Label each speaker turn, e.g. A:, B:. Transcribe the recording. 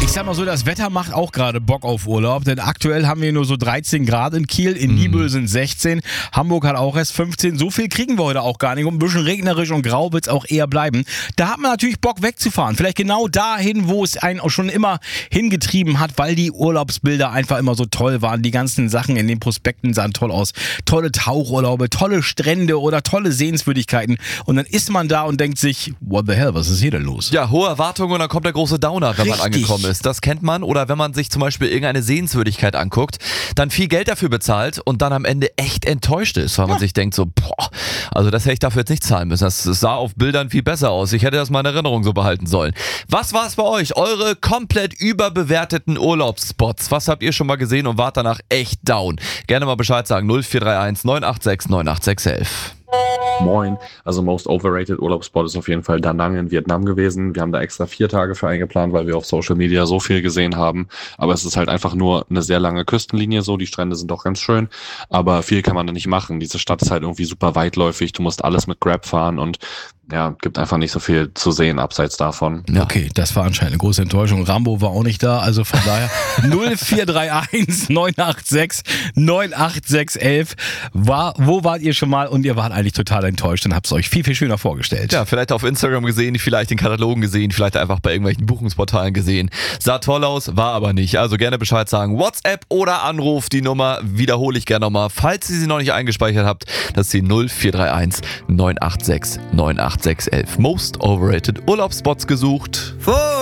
A: Ich sag mal so, das Wetter macht auch gerade Bock auf Urlaub, denn aktuell haben wir nur so 13 Grad in Kiel, in Niebüll sind 16, Hamburg hat auch erst 15, so viel kriegen wir heute auch gar nicht, und ein bisschen regnerisch und grau wird es auch eher bleiben. Da hat man natürlich Bock wegzufahren, vielleicht genau dahin, wo es einen auch schon immer hingetrieben hat, weil die Urlaubsbilder einfach immer so toll waren, die ganzen Sachen in den Prospekten sahen toll aus, tolle Tauchurlaube, tolle Strände oder tolle Sehenswürdigkeiten, und dann ist man da und denkt sich, what the hell, was ist hier denn los?
B: Ja, hohe Erwartungen und dann kommt der große Downer, wenn man
A: Richtig.
B: angekommen ist. Das kennt man. Oder wenn man sich zum Beispiel irgendeine Sehenswürdigkeit anguckt, dann viel Geld dafür bezahlt und dann am Ende echt enttäuscht ist, weil man sich denkt so, boah, also das hätte ich dafür jetzt nicht zahlen müssen. Das sah auf Bildern viel besser aus. Ich hätte das mal in Erinnerung so behalten sollen. Was war es bei euch? Eure komplett überbewerteten Urlaubsspots. Was habt ihr schon mal gesehen und wart danach echt down? Gerne mal Bescheid sagen. 0431 986 98611.
C: Moin, also most overrated Urlaubsspot ist auf jeden Fall Da Nang in Vietnam gewesen. Wir haben da extra 4 Tage für eingeplant, weil wir auf Social Media so viel gesehen haben. Aber es ist halt einfach nur eine sehr lange Küstenlinie so. Die Strände sind auch ganz schön, aber viel kann man da nicht machen. Diese Stadt ist halt irgendwie super weitläufig. Du musst alles mit Grab fahren und ja, gibt einfach nicht so viel zu sehen abseits davon.
A: Ja. Okay, das war anscheinend eine große Enttäuschung. Rambo war auch nicht da, also von daher 0431 986 98611. Wo wart ihr schon mal und ihr wart eigentlich total enttäuscht und habt es euch viel, viel schöner vorgestellt?
B: Ja, vielleicht auf Instagram gesehen, vielleicht in Katalogen gesehen, vielleicht einfach bei irgendwelchen Buchungsportalen gesehen. Sah toll aus, war aber nicht. Also gerne Bescheid sagen. WhatsApp oder Anruf, die Nummer wiederhole ich gerne nochmal. Falls ihr sie noch nicht eingespeichert habt, das ist die 0431 986 98611. Most overrated Urlaubsspots gesucht.